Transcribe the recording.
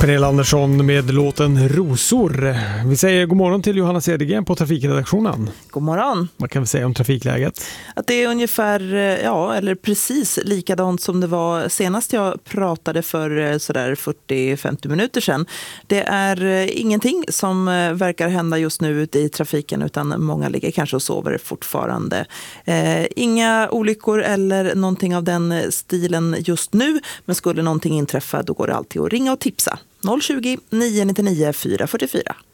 Pernilla Andersson med låten Rosor. Vi säger god morgon till Johanna Cedergren på trafikredaktionen. God morgon. Vad kan vi säga om trafikläget? Att det är ungefär, eller precis likadant som det var senast jag pratade för sådär 40-50 minuter sedan. Det är ingenting som verkar hända just nu ute i trafiken, utan många ligger kanske och sover fortfarande. Inga olyckor eller någonting av den stilen just nu, men skulle någonting inträffa då går det alltid att ringa och tipsa. 020 999 444.